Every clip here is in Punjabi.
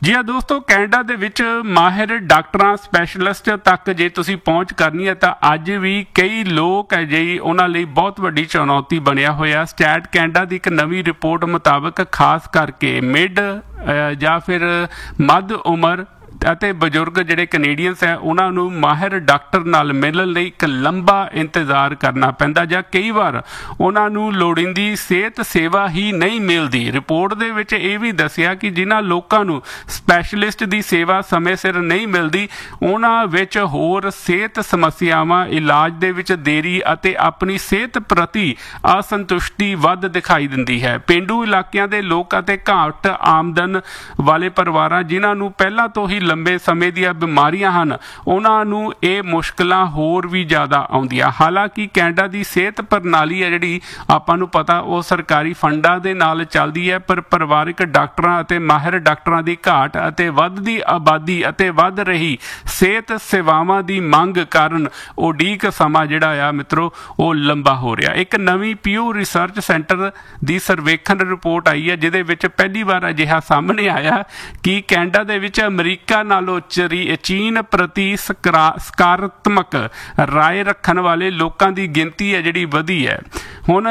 ਜੀ ਹਾਂ ਦੋਸਤੋ, ਕੈਨੇਡਾ ਦੇ ਵਿੱਚ ਮਾਹਿਰ ਡਾਕਟਰਾਂ ਸਪੈਸ਼ਲਿਸਟ ਤੱਕ ਜੇ ਤੁਸੀਂ ਪਹੁੰਚ ਕਰਨੀ ਹੈ ਤਾਂ ਅੱਜ ਵੀ ਕਈ ਲੋਕ ਹੈ ਜੀ ਉਹਨਾਂ ਲਈ ਬਹੁਤ ਵੱਡੀ ਚੁਣੌਤੀ ਬਣਿਆ ਹੋਇਆ। ਸਟੈਟ ਕੈਨੇਡਾ ਦੀ ਇੱਕ ਨਵੀਂ ਰਿਪੋਰਟ ਮੁਤਾਬਕ ਖਾਸ ਕਰਕੇ ਮਿਡ ਜਾਂ ਫਿਰ ਮੱਧ ਉਮਰ ਅਤੇ ਬਜ਼ੁਰਗ ਜਿਹੜੇ ਕੈਨੇਡੀਅਨਸ ਹੈ ਉਹਨਾਂ ਨੂੰ ਮਾਹਿਰ ਡਾਕਟਰ ਨਾਲ ਮਿਲਣ ਲਈ ਇੱਕ ਲੰਬਾ ਇੰਤਜ਼ਾਰ ਕਰਨਾ ਪੈਂਦਾ ਜਾਂ ਕਈ ਵਾਰ ਉਹਨਾਂ ਨੂੰ ਲੋੜੀਂਦੀ ਸਿਹਤ ਸੇਵਾ ਹੀ ਨਹੀਂ ਮਿਲਦੀ। ਰਿਪੋਰਟ ਦੇ ਵਿੱਚ ਇਹ ਵੀ ਦੱਸਿਆ ਕਿ ਜਿਨ੍ਹਾਂ ਲੋਕਾਂ ਨੂੰ ਸਪੈਸ਼ਲਿਸਟ ਦੀ ਸੇਵਾ ਸਮੇਂ ਸਿਰ ਨਹੀਂ ਮਿਲਦੀ ਉਹਨਾਂ ਵਿੱਚ ਹੋਰ ਸਿਹਤ ਸਮੱਸਿਆਵਾਂ, ਇਲਾਜ ਦੇ ਵਿੱਚ ਦੇਰੀ ਅਤੇ ਆਪਣੀ ਸਿਹਤ ਪ੍ਰਤੀ ਅਸੰਤੁਸ਼ਟੀ ਵੱਧ ਦਿਖਾਈ ਦਿੰਦੀ ਹੈ। ਪੇਂਡੂ ਇਲਾਕਿਆਂ ਦੇ ਲੋਕ ਅਤੇ ਘੱਟ ਆਮਦਨ ਵਾਲੇ ਪਰਿਵਾਰਾਂ ਜਿਨ੍ਹਾਂ ਨੂੰ ਪਹਿਲਾਂ ਤੋਂ ਹੀ ਲੰਬੇ ਸਮੇਂ ਦੀਆਂ ਬਿਮਾਰੀਆਂ ਹਨ ਉਹਨਾਂ ਨੂੰ ਇਹ ਮੁਸ਼ਕਲਾਂ ਹੋਰ ਵੀ ਜ਼ਿਆਦਾ ਆਉਂਦੀਆਂ। ਹਾਲਾਂਕਿ ਕੈਨੇਡਾ ਦੀ ਸਿਹਤ ਪ੍ਰਣਾਲੀ ਹੈ ਜਿਹੜੀ ਆਪਾਂ ਨੂੰ ਪਤਾ ਉਹ ਸਰਕਾਰੀ ਫੰਡਾਂ ਦੇ ਨਾਲ ਚੱਲਦੀ ਹੈ, ਪਰ ਪਰਿਵਾਰਕ ਡਾਕਟਰਾਂ ਅਤੇ ਮਾਹਿਰ ਡਾਕਟਰਾਂ ਦੀ ਘਾਟ ਅਤੇ ਵੱਧਦੀ ਆਬਾਦੀ ਅਤੇ ਵੱਧ ਰਹੀ ਸਿਹਤ ਸੇਵਾਵਾਂ ਦੀ ਮੰਗ ਕਾਰਨ ਉਡੀਕ ਸਮਾਂ ਜਿਹੜਾ ਆ ਮਿੱਤਰੋ ਉਹ ਲੰਬਾ ਹੋ ਰਿਹਾ। ਇੱਕ ਨਵੀਂ ਪਿਊ ਰਿਸਰਚ ਸੈਂਟਰ ਦੀ ਸਰਵੇਖਣ ਰਿਪੋਰਟ ਆਈ ਹੈ ਜਿਹਦੇ ਵਿੱਚ ਪਹਿਲੀ ਵਾਰ ਅਜਿਹਾ ਸਾਹਮਣੇ ਆਇਆ ਕਿ ਕੈਨੇਡਾ ਦੇ ਵਿੱਚ ਅਮਰੀਕਾ ਨਾਲੋਂ ਚੀਨ ਪ੍ਰਤੀ ਸਕਾਰਾਤਮਕ ਰਾਏ ਰੱਖਣ ਵਾਲੇ ਲੋਕਾਂ ਦੀ ਗਿਣਤੀ ਹੈ ਜਿਹੜੀ ਵਧੀ ਹੈ। ਹੁਣ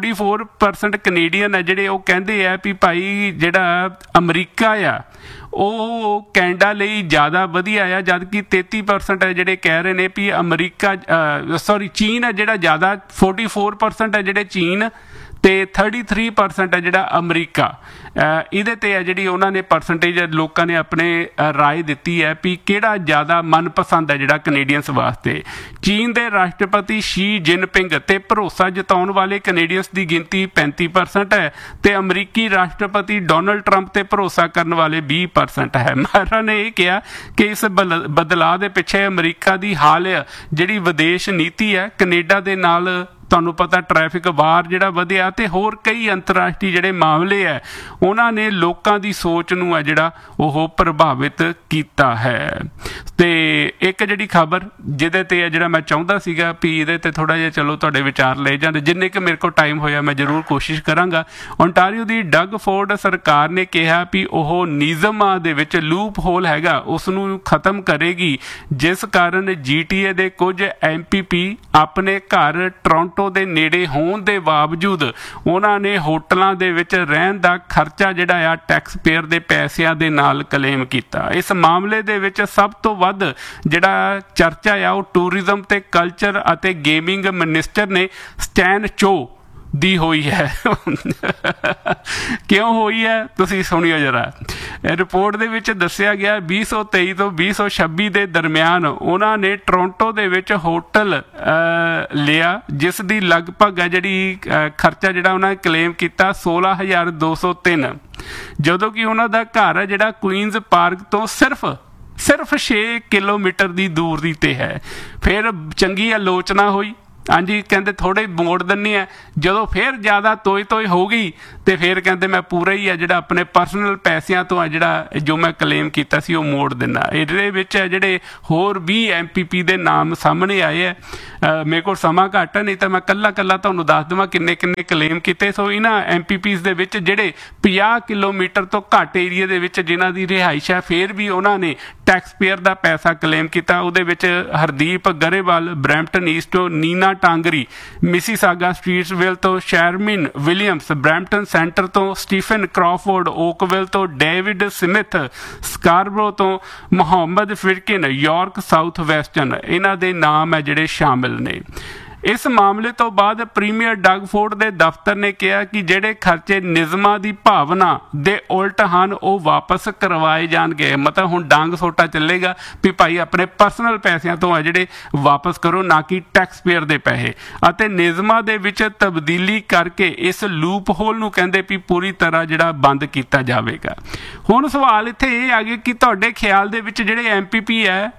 44% ਕੈਨੇਡੀਅਨ ਹੈ ਜਿਹੜੇ ਉਹ ਕਹਿੰਦੇ ਆ ਵੀ ਭਾਈ ਜਿਹੜਾ ਅਮਰੀਕਾ ਆ ਉਹ ਕੈਨੇਡਾ ਲਈ ਜ਼ਿਆਦਾ ਵਧੀਆ ਆ, ਜਦ ਕਿ 33% ਹੈ ਜਿਹੜੇ ਕਹਿ ਰਹੇ ਨੇ ਵੀ ਚੀਨ ਹੈ ਜਿਹੜਾ ਜ਼ਿਆਦਾ। 44% ਹੈ ਜਿਹੜੇ ਚੀਨ ਤੇ 33% ਹੈ ਜਿਹੜਾ ਅਮਰੀਕਾ। ਇਹਦੇ ਤੇ ਹੈ ਜਿਹੜੀ ਉਹਨਾਂ ਨੇ ਪਰਸੈਂਟੇਜ ਲੋਕਾਂ ਨੇ ਆਪਣੇ ਰਾਏ ਦਿੱਤੀ ਹੈ ਵੀ ਕਿਹੜਾ ਜ਼ਿਆਦਾ ਮਨਪਸੰਦ ਹੈ ਜਿਹੜਾ ਕੈਨੇਡੀਅਨਸ ਵਾਸਤੇ। ਚੀਨ ਦੇ ਰਾਸ਼ਟਰਪਤੀ ਸ਼ੀ ਜਿਨਪਿੰਗ ਤੇ ਭਰੋਸਾ ਜਤਾਉਣ ਵਾਲੇ ਕੈਨੇਡੀਅਨਸ ਦੀ ਗਿਣਤੀ 35% ਹੈ ਤੇ ਅਮਰੀਕੀ ਰਾਸ਼ਟਰਪਤੀ ਡੋਨਲਡ ਟਰੰਪ ਤੇ ਭਰੋਸਾ ਕਰਨ ਵਾਲੇ 20% ਹੈ। ਮਾਹਰਾਂ ਨੇ ਇਹ ਕਿਹਾ ਕਿ ਇਸ ਬਦਲਾਅ ਦੇ ਪਿੱਛੇ ਅਮਰੀਕਾ ਦੀ ਹਾਲੀਆ ਜਿਹੜੀ ਵਿਦੇਸ਼ ਨੀਤੀ ਹੈ, ਕੈਨੇਡਾ ਦੇ ਨਾਲ ਤੁਹਾਨੂੰ ਪਤਾ ਟ੍ਰੈਫਿਕ ਵਾਰ ਜਿਹੜਾ ਵਧਿਆ ਤੇ ਹੋਰ ਕਈ ਅੰਤਰਰਾਸ਼ਟਰੀ ਜਿਹੜੇ ਮਾਮਲੇ ਹੈ ਉਹਨਾਂ ਨੇ ਲੋਕਾਂ ਦੀ ਸੋਚ ਨੂੰ ਹੈ ਜਿਹੜਾ ਉਹ ਪ੍ਰਭਾਵਿਤ ਕੀਤਾ ਹੈ। ਤੇ ਇੱਕ ਜਿਹੜੀ ਖਬਰ ਜਿਹਦੇ ਤੇ ਹੈ ਜਿਹੜਾ ਮੈਂ ਚਾਹੁੰਦਾ ਸੀਗਾ ਵੀ ਇਹਦੇ ਤੇ ਥੋੜ੍ਹਾ ਜਿਹਾ ਚਲੋ ਤੁਹਾਡੇ ਵਿਚਾਰ ਲੈ ਜਾਣ, ਜਿੰਨੇ ਕਿ ਮੇਰੇ ਕੋਲ ਟਾਈਮ ਹੋਇਆ ਮੈਂ ਜ਼ਰੂਰ ਕੋਸ਼ਿਸ਼ ਕਰਾਂਗਾ। ਓਨਟਾਰੀਓ ਦੀ ਡਗ ਫੋਰਡ ਸਰਕਾਰ ਨੇ ਕਿਹਾ ਵੀ ਉਹ ਨਿਯਮਾਂ ਦੇ ਵਿੱਚ ਲੂਪ ਹੋਲ ਹੈਗਾ ਉਸ ਨੂੰ ਖਤਮ ਕਰੇਗੀ, ਜਿਸ ਕਾਰਨ GTA ਦੇ ਕੁਝ MPP ਆਪਣੇ ਘਰ ਟੋਰਾਂਟੋ ਦੇ ਨੇੜੇ ਹੋਣ ਦੇ ਬਾਵਜੂਦ ਉਹਨਾਂ ਨੇ ਹੋਟਲਾਂ ਦੇ ਵਿੱਚ ਰਹਿਣ ਦਾ ਖਰਚਾ ਜਿਹੜਾ ਆ ਟੈਕਸ ਪੇਅਰ ਦੇ ਪੈਸਿਆਂ ਦੇ ਨਾਲ ਕਲੇਮ ਕੀਤਾ। ਇਸ ਮਾਮਲੇ ਦੇ ਵਿੱਚ ਸਭ ਤੋਂ ਵੱਧ ਜਿਹੜਾ ਚਰਚਾ ਆ ਉਹ ਟੂਰਿਜ਼ਮ ਤੇ ਕਲਚਰ ਅਤੇ ਗੇਮਿੰਗ ਮਿਨਿਸਟਰ ਨੇ ਸਟੈਨ ਚੋ ਦੀ ਹੋਈ ਹੈ। ਕਿਉਂ ਹੋਈ ਹੈ ਤੁਸੀਂ ਸੁਣਿਓ ਜਰਾ। ਰਿਪੋਰਟ ਦੇ ਵਿੱਚ ਦੱਸਿਆ ਗਿਆ 2023 ਤੋਂ 2026 ਦੇ ਦਰਮਿਆਨ ਉਹਨਾਂ ਨੇ ਟੋਰਾਂਟੋ ਦੇ ਵਿੱਚ ਹੋਟਲ ਲਿਆ ਜਿਸ ਦੀ ਲਗਭਗ ਹੈ ਜਿਹੜੀ ਖਰਚਾ ਜਿਹੜਾ ਉਹਨਾਂ ਨੇ ਕਲੇਮ ਕੀਤਾ 16,203, ਜਦੋਂ ਕਿ ਉਹਨਾਂ ਦਾ ਘਰ ਹੈ ਜਿਹੜਾ ਕੁਈਨਜ਼ ਪਾਰਕ ਤੋਂ ਸਿਰਫ 6 ਕਿਲੋਮੀਟਰ ਦੀ ਦੂਰੀ ਤੇ ਹੈ। ਫਿਰ ਚੰਗੀ ਆਲੋਚਨਾ ਹੋਈ, ਹਾਂਜੀ ਕਹਿੰਦੇ ਥੋੜ੍ਹੇ ਮੋੜ ਦਿੰਦੇ ਆ। ਜਦੋਂ ਫਿਰ ਜ਼ਿਆਦਾ ਤੋਈ ਹੋ ਗਈ ਤੇ ਫਿਰ ਕਹਿੰਦੇ ਮੈਂ ਪੂਰਾ ਹੀ ਆ ਜਿਹੜਾ ਆਪਣੇ ਪਰਸਨਲ ਪੈਸਿਆਂ ਤੋਂ ਆ ਜਿਹੜਾ ਜੋ ਮੈਂ ਕਲੇਮ ਕੀਤਾ ਸੀ ਉਹ ਮੋੜ ਦਿੰਦਾ। ਇਹਦੇ ਵਿੱਚ ਜਿਹੜੇ ਹੋਰ 20 MPP ਦੇ ਨਾਮ ਸਾਹਮਣੇ ਆਏ ਆ। ਮੇਰੇ ਕੋਲ ਸਮਾਂ ਘੱਟ ਹੈ, ਨਹੀਂ ਤਾਂ ਮੈਂ ਕੱਲਾ ਤੁਹਾਨੂੰ ਦੱਸ ਦੇਵਾਂ ਕਿੰਨੇ ਕਲੇਮ ਕੀਤੇ। ਸੋ ਇਹਨਾਂ MPPs ਦੇ ਵਿੱਚ ਜਿਹੜੇ 50 ਕਿਲੋਮੀਟਰ ਤੋਂ ਘੱਟ ਏਰੀਏ ਦੇ ਵਿੱਚ ਜਿਨ੍ਹਾਂ ਦੀ ਰਿਹਾਇਸ਼ ਹੈ ਫਿਰ ਵੀ ਉਹਨਾਂ ਨੇ ਟੈਕਸ ਪੇਅਰ ਦਾ ਪੈਸਾ ਕਲੇਮ ਕੀਤਾ। ਉਹਦੇ ਵਿੱਚ ਹਰਦੀਪ ਗਰੇਵਾਲ ਬਰੈਂਪਟਨ ਈਸਟ ਤੋਂ, ਨੀਨਾ ਟਾਂਗਰੀ ਮਿਸੀਸਾਗਾ ਸਟਰੀਟਸਵਿਲ ਤੋਂ, ਸ਼ੈਰਮਿਨ ਵਿਲੀਅਮਸ ਬਰੈਂਪਟਨ ਸੈਂਟਰ ਤੋਂ, ਸਟੀਫਨ ਕ੍ਰਾਫੋਰਡ ਓਕਵਿਲ ਤੋਂ, ਡੇਵਿਡ ਸਮਿਥ ਸਕਾਰਬਰੋ ਤੋਂ, ਮੁਹੰਮਦ ਫਿਰਕਿਨ ਯਾਰਕ ਸਾਊਥ ਵੈਸਟਰਨ, ਇਹਨਾਂ ਦੇ ਨਾਮ ਹੈ ਜਿਹੜੇ ਸ਼ਾਮਿਲ ਨੇ। ਇਸ ਮਾਮਲੇ ਤੋਂ ਬਾਅਦ ਪ੍ਰੀਮੀਅਰ ਡਗ ਫੋਰਡ ਦੇ ਦਫ਼ਤਰ ਨੇ ਕਿਹਾ ਕਿ ਜਿਹੜੇ ਖਰਚੇ ਨਿਯਮਾਂ ਦੀ ਭਾਵਨਾ ਦੇ ਉਲਟ ਹਨ ਉਹ ਵਾਪਸ ਕਰਵਾਏ ਜਾਣਗੇ। ਮਤਲਬ ਹੁਣ ਡਾਂਗ ਸੋਟਾ ਚੱਲੇਗਾ ਵੀ ਭਾਈ ਆਪਣੇ ਪਰਸਨਲ ਪੈਸਿਆਂ ਤੋਂ ਆ ਜਿਹੜੇ ਵਾਪਸ ਕਰੋ, ਨਾ ਕਿ ਟੈਕਸ ਪੇਅਰ ਦੇ ਪੈਸੇ, ਅਤੇ ਨਿਯਮਾਂ ਦੇ ਵਿੱਚ ਤਬਦੀਲੀ ਕਰਕੇ ਇਸ ਲੂਪ ਹੋਲ ਨੂੰ ਕਹਿੰਦੇ ਵੀ ਪੂਰੀ ਤਰ੍ਹਾਂ ਜਿਹੜਾ ਬੰਦ ਕੀਤਾ ਜਾਵੇਗਾ। ਹੁਣ ਸਵਾਲ ਇੱਥੇ ਇਹ ਆ ਗਿਆ ਕਿ ਤੁਹਾਡੇ ਖਿਆਲ ਦੇ ਵਿੱਚ ਜਿਹੜੇ MPP ਹੈ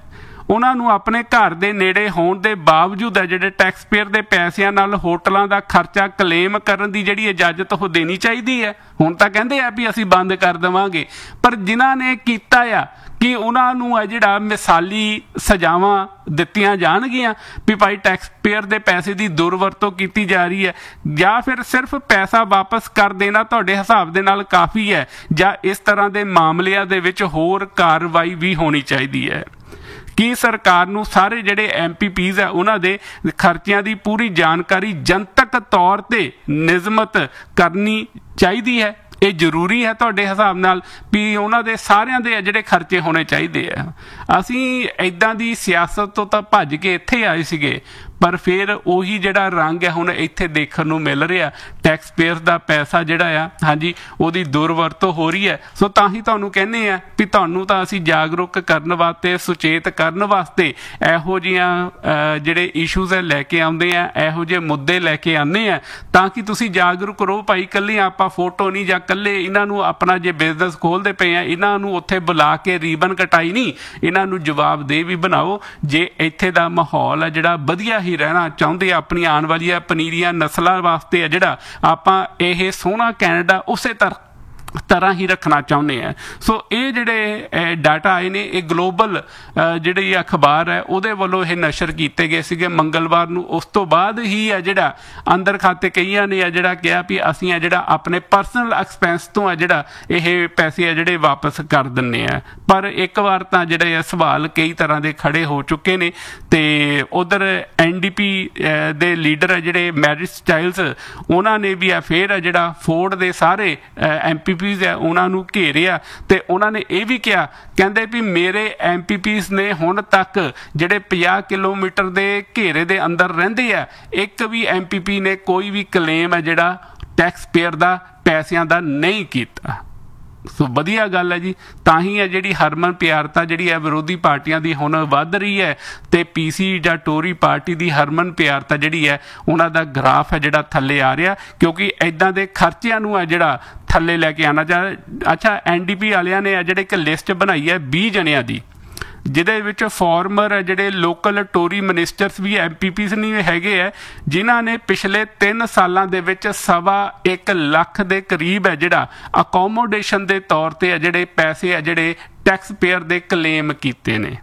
ਉਹਨਾਂ ਨੂੰ ਆਪਣੇ ਘਰ ਦੇ ਨੇੜੇ ਹੋਣ ਦੇ ਬਾਵਜੂਦ ਹੈ ਜਿਹੜੇ ਟੈਕਸ ਪੇਅਰ ਦੇ ਪੈਸਿਆਂ ਨਾਲ ਹੋਟਲਾਂ ਦਾ ਖਰਚਾ ਕਲੇਮ ਕਰਨ ਦੀ ਜਿਹੜੀ ਇਜਾਜ਼ਤ ਉਹ ਦੇਣੀ ਚਾਹੀਦੀ ਹੈ। ਹੁਣ ਤਾਂ ਕਹਿੰਦੇ ਆ ਵੀ ਅਸੀਂ ਬੰਦ ਕਰ ਦੇਵਾਂਗੇ, ਪਰ ਜਿਨ੍ਹਾਂ ਨੇ ਕੀਤਾ ਆ ਕਿ ਉਹਨਾਂ ਨੂੰ ਹੈ ਜਿਹੜਾ ਮਿਸਾਲੀ ਸਜ਼ਾਵਾਂ ਦਿੱਤੀਆਂ ਜਾਣਗੀਆਂ ਵੀ ਭਾਈ ਟੈਕਸ ਪੇਅਰ ਦੇ ਪੈਸੇ ਦੀ ਦੁਰਵਰਤੋਂ ਕੀਤੀ ਜਾ ਰਹੀ ਹੈ, ਜਾਂ ਫਿਰ ਸਿਰਫ ਪੈਸਾ ਵਾਪਸ ਕਰ ਦੇਣਾ ਤੁਹਾਡੇ ਹਿਸਾਬ ਦੇ ਨਾਲ ਕਾਫੀ ਹੈ, ਜਾਂ ਇਸ ਤਰ੍ਹਾਂ ਦੇ ਮਾਮਲਿਆਂ ਦੇ ਵਿੱਚ ਹੋਰ ਕਾਰਵਾਈ ਵੀ ਹੋਣੀ ਚਾਹੀਦੀ ਹੈ। ਕੀ ਸਰਕਾਰ ਨੂੰ ਸਾਰੇ ਜਿਹੜੇ MPPs ਆ ਉਹਨਾਂ ਦੇ ਖਰਚਿਆਂ ਦੀ ਪੂਰੀ ਜਾਣਕਾਰੀ ਜਨਤਕ ਤੌਰ ਤੇ ਨਿਯਮਿਤ ਕਰਨੀ ਚਾਹੀਦੀ ਹੈ? ਇਹ ਜ਼ਰੂਰੀ ਹੈ ਤੁਹਾਡੇ ਹਿਸਾਬ ਨਾਲ ਵੀ ਉਹਨਾਂ ਦੇ ਸਾਰਿਆਂ ਦੇ ਜਿਹੜੇ ਖਰਚੇ ਹੋਣੇ ਚਾਹੀਦੇ ਆ? ਅਸੀਂ ਇੱਦਾਂ ਦੀ ਸਿਆਸਤ ਤੋਂ ਤਾਂ ਭੱਜ ਕੇ ਇੱਥੇ ਆਏ ਸੀਗੇ, ਪਰ ਫਿਰ ਉਹੀ ਜਿਹੜਾ ਰੰਗ ਹੈ ਹੁਣ ਇੱਥੇ ਦੇਖਣ ਨੂੰ ਮਿਲ ਰਿਹਾ। ਟੈਕਸ ਪੇਅਰ ਦਾ ਪੈਸਾ ਜਿਹੜਾ ਆ, ਹਾਂਜੀ, ਉਹਦੀ ਦੁਰਵਰਤੋਂ ਹੋ ਰਹੀ ਹੈ। ਸੋ ਤਾਂ ਹੀ ਤੁਹਾਨੂੰ ਕਹਿੰਦੇ ਆ ਵੀ ਤੁਹਾਨੂੰ ਤਾਂ ਅਸੀਂ ਜਾਗਰੂਕ ਕਰਨ ਵਾਸਤੇ, ਸੁਚੇਤ ਕਰਨ ਵਾਸਤੇ ਇਹੋ ਜਿਹੀਆਂ ਜਿਹੜੇ ਇਸ਼ੂਜ਼ ਹੈ ਲੈ ਕੇ ਆਉਂਦੇ ਆ, ਇਹੋ ਜਿਹੇ ਮੁੱਦੇ ਲੈ ਕੇ ਆਉਂਦੇ ਆ ਤਾਂ ਕਿ ਤੁਸੀਂ ਜਾਗਰੂਕ ਰਹੋ। ਭਾਈ ਇਕੱਲੇ ਆਪਾਂ ਫੋਟੋ ਨਹੀਂ, ਜਾਂ ਇਕੱਲੇ ਇਹਨਾਂ ਨੂੰ ਆਪਣਾ ਜੇ ਬਿਜ਼ਨਸ ਖੋਲ੍ਹਦੇ ਪਏ ਆ ਇਹਨਾਂ ਨੂੰ ਉੱਥੇ ਬੁਲਾ ਕੇ ਰੀਬਨ ਕਟਾਈ ਨਹੀਂ, ਇਹਨਾਂ ਨੂੰ ਜਵਾਬਦੇਹ ਵੀ ਬਣਾਓ। ਜੇ ਇੱਥੇ ਦਾ ਮਾਹੌਲ ਹੈ ਜਿਹੜਾ ਵਧੀਆ ਹੀ ਰਹਿਣਾ ਚਾਹੁੰਦੇ ਆ ਆਪਣੀਆਂ ਆਉਣ ਵਾਲੀਆਂ ਪਨੀਰੀਆਂ ਨਸਲਾਂ ਵਾਸਤੇ ਹੈ ਜਿਹੜਾ ਆਪਾਂ ਇਹ ਸੋਹਣਾ ਕੈਨੇਡਾ ਉਸੇ ਤਰ੍ਹਾਂ ਹੀ ਰੱਖਣਾ ਚਾਹੁੰਦੇ ਆ। ਸੋ ਇਹ ਜਿਹੜੇ ਡਾਟਾ ਆਏ ਨੇ ਇਹ ਗਲੋਬਲ ਜਿਹੜੀ ਅਖਬਾਰ ਹੈ ਉਹਦੇ ਵੱਲੋਂ ਇਹ ਨਸ਼ਰ ਕੀਤੇ ਗਏ ਸੀਗੇ ਮੰਗਲਵਾਰ ਨੂੰ। ਉਸ ਤੋਂ ਬਾਅਦ ਹੀ ਆ ਜਿਹੜਾ ਅੰਦਰ ਖਾਤੇ ਕਈਆਂ ਨੇ ਆ ਜਿਹੜਾ ਕਿਹਾ ਵੀ ਅਸੀਂ ਆ ਜਿਹੜਾ ਆਪਣੇ ਪਰਸਨਲ ਐਕਸਪੈਂਸ ਤੋਂ ਆ ਜਿਹੜਾ ਇਹ ਪੈਸੇ ਆ ਜਿਹੜੇ ਵਾਪਸ ਕਰ ਦਿੰਦੇ ਆ। ਪਰ ਇੱਕ ਵਾਰ ਤਾਂ ਜਿਹੜੇ ਸਵਾਲ ਕਈ ਤਰ੍ਹਾਂ ਦੇ ਖੜੇ ਹੋ ਚੁੱਕੇ ਨੇ। ਤੇ ਉਧਰ NDP ਦੇ ਲੀਡਰ ਆ ਜਿਹੜੇ ਮੈਰਿਟ ਸਟਾਈਲਸ, ਉਹਨਾਂ ਨੇ ਵੀ ਆ ਫਿਰ ਆ ਜਿਹੜਾ ਫੋਰਡ ਦੇ ਸਾਰੇ MPP ਹੈ ਉਹਨਾਂ ਨੂੰ ਘੇਰਿਆ ਤੇ ਉਹਨਾਂ ਨੇ ਇਹ ਵੀ ਕਿਹਾ, ਕਹਿੰਦੇ ਵੀ ਮੇਰੇ MPPs ਨੇ ਹੁਣ ਤੱਕ ਜਿਹੜੇ 50 ਕਿਲੋਮੀਟਰ ਦੇ ਘੇਰੇ ਦੇ ਅੰਦਰ ਰਹਿੰਦੇ ਆ, ਇੱਕ ਵੀ MPP ਨੇ ਕੋਈ ਵੀ ਕਲੇਮ ਹੈ ਜਿਹੜਾ ਟੈਕਸ ਪੇਅਰ ਦਾ ਪੈਸਿਆਂ ਦਾ ਨਹੀਂ ਕੀਤਾ। ਸੋ ਵਧੀਆ ਗੱਲ ਹੈ ਜੀ। ਤਾਂ ਹੀ ਹੈ ਜਿਹੜੀ ਹਰਮਨ ਪਿਆਰਤਾ ਜਿਹੜੀ ਹੈ ਵਿਰੋਧੀ ਪਾਰਟੀਆਂ ਦੀ ਹੁਣ ਵੱਧ ਰਹੀ ਹੈ ਤੇ PC ਜਾਂ ਟੋਰੀ ਪਾਰਟੀ ਦੀ ਹਰਮਨ ਪਿਆਰਤਾ ਜਿਹੜੀ ਹੈ ਉਹਨਾਂ ਦਾ ਗ੍ਰਾਫ ਹੈ ਜਿਹੜਾ ਥੱਲੇ ਆ ਰਿਹਾ, ਕਿਉਂਕਿ ਇੱਦਾਂ ਦੇ ਖਰਚਿਆਂ ਨੂੰ ਹੈ ਜਿਹੜਾ ਥੱਲੇ ਲੈ ਕੇ ਆਉਣਾ ਚਾਹੀਦਾ। ਅੱਛਾ, NDP ਵਾਲਿਆਂ ਨੇ ਜਿਹੜੇ ਇੱਕ ਲਿਸਟ ਬਣਾਈ ਹੈ 20 ਜਣਿਆਂ ਦੀ, ਜਿਹਦੇ ਵਿੱਚ ਫਾਰਮਰ ਜਿਹੜੇ ਲੋਕਲ ਟੋਰੀ ਮਿਨਿਸਟਰਸ ਵੀ MPPs ਨਹੀਂ ਹੈਗੇ ਹੈ, ਜਿਨ੍ਹਾਂ ਨੇ ਪਿਛਲੇ 3 ਸਾਲਾਂ ਦੇ ਵਿੱਚ 1.25 ਲੱਖ ਦੇ ਕਰੀਬ ਹੈ ਜਿਹੜਾ ਅਕੋਮੋਡੇਸ਼ਨ ਦੇ ਤੌਰ ਤੇ ਹੈ ਜਿਹੜੇ ਪੈਸੇ ਹੈ ਜਿਹੜੇ ਟੈਕਸ ਪੇਅਰ ਦੇ ਕਲੇਮ ਕੀਤੇ ਨੇ।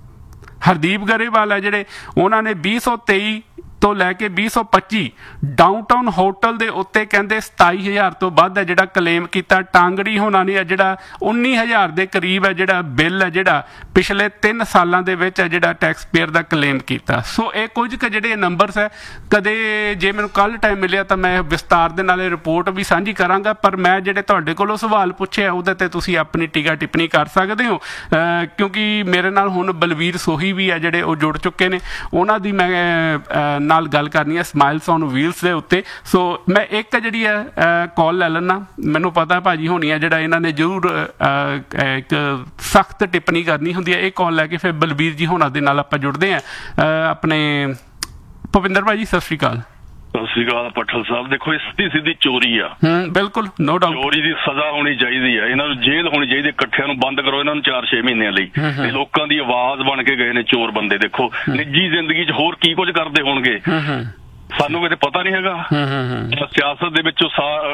ਹਰਦੀਪ ਗਰੇਵਾਲ ਹੈ ਜਿਹੜੇ ਉਹਨਾਂ ਨੇ 2023 ਤੋਂ ਲੈ ਕੇ 2025 ਡਾਊਨਟਾਊਨ ਹੋਟਲ ਦੇ ਉੱਤੇ ਕਹਿੰਦੇ 27,000 ਤੋਂ ਵੱਧ ਹੈ ਜਿਹੜਾ ਕਲੇਮ ਕੀਤਾ। ਟਾਂਗੜੀ ਹੋਣਾ ਨੇ ਜਿਹੜਾ 19,000 ਦੇ ਕਰੀਬ ਹੈ ਜਿਹੜਾ ਬਿੱਲ ਹੈ ਜਿਹੜਾ ਪਿਛਲੇ 3 ਸਾਲਾਂ ਦੇ ਵਿੱਚ ਹੈ ਜਿਹੜਾ ਟੈਕਸ ਪੇਅਰ ਦਾ ਕਲੇਮ ਕੀਤਾ। ਸੋ ਇਹ ਕੁਝ ਕੁ ਜਿਹੜੇ ਨੰਬਰਸ ਹੈ, ਕਦੇ ਜੇ ਮੈਨੂੰ ਕੱਲ੍ਹ ਟਾਈਮ ਮਿਲਿਆ ਤਾਂ ਮੈਂ ਵਿਸਤਾਰ ਦੇ ਨਾਲ ਇਹ ਰਿਪੋਰਟ ਵੀ ਸਾਂਝੀ ਕਰਾਂਗਾ, ਪਰ ਮੈਂ ਜਿਹੜੇ ਤੁਹਾਡੇ ਕੋਲੋਂ ਸਵਾਲ ਪੁੱਛਿਆ ਉਹਦੇ ਤੇ ਤੁਸੀਂ ਆਪਣੀ ਟੀਕਾ ਟਿੱਪਣੀ ਕਰ ਸਕਦੇ ਹੋ, ਕਿਉਂਕਿ ਮੇਰੇ ਨਾਲ ਹੁਣ ਬਲਵੀਰ ਸੋਹੀ ਵੀ ਹੈ ਜਿਹੜੇ ਉਹ ਜੁੜ ਚੁੱਕੇ ਨੇ, ਉਹਨਾਂ ਦੀ ਮੈਂ ਨਾਲ ਗੱਲ ਕਰਨੀ ਹੈ ਸਮਾਈਲਸ ਔਨ ਵੀਲਸ ਦੇ ਉੱਤੇ। ਸੋ ਮੈਂ ਇੱਕ ਜਿਹੜੀ ਹੈ ਕਾਲ ਲੈ ਲੈਣਾ, ਮੈਨੂੰ ਪਤਾ ਭਾਜੀ ਹੋਣੀ ਹੈ ਜਿਹੜਾ ਇਹਨਾਂ ਨੇ ਜ਼ਰੂਰ ਇੱਕ ਸਖਤ ਟਿੱਪਣੀ ਕਰਨੀ ਹੁੰਦੀ ਹੈ। ਇਹ ਕਾਲ ਲੈ ਕੇ ਫਿਰ ਬਲਬੀਰ ਜੀ ਹੋਣਾ ਦੇ ਨਾਲ ਆਪਾਂ ਜੁੜਦੇ ਹਾਂ। ਆਪਣੇ ਭੁਪਿੰਦਰ ਭਾਜੀ ਸਤਿ ਸ਼੍ਰੀ ਅਕਾਲ। ਸਤਿ ਸ਼੍ਰੀ ਅਕਾਲ ਪੱਠਲ ਸਾਹਿਬ। ਦੇਖੋ ਇਹ ਸਿੱਧੀ ਚੋਰੀ ਆ। ਬਿਲਕੁਲ, ਨੋ ਡਾਊਟ। ਚੋਰੀ ਦੀ ਸਜ਼ਾ ਹੋਣੀ ਚਾਹੀਦੀ ਆ, ਇਹਨਾਂ ਨੂੰ ਜੇਲ੍ਹ ਹੋਣੀ ਚਾਹੀਦੀ, ਇਕੱਠਿਆਂ ਨੂੰ ਬੰਦ ਕਰੋ ਇਹਨਾਂ ਨੂੰ 4-6 ਮਹੀਨਿਆਂ ਲਈ। ਇਹ ਲੋਕਾਂ ਦੀ ਆਵਾਜ਼ ਬਣ ਕੇ ਗਏ ਨੇ ਚੋਰ ਬੰਦੇ। ਦੇਖੋ ਨਿੱਜੀ ਜ਼ਿੰਦਗੀ 'ਚ ਹੋਰ ਕੀ ਕੁਝ ਕਰਦੇ ਹੋਣਗੇ ਸਾਨੂੰ ਕਿਤੇ ਪਤਾ ਨਹੀਂ ਹੈਗਾ। ਸਿਆਸਤ ਦੇ ਵਿੱਚ